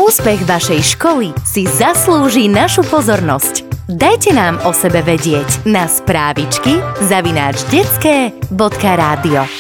Úspech vašej školy si zaslúži našu pozornosť. Dajte nám o sebe vedieť na správičky @detske.radio.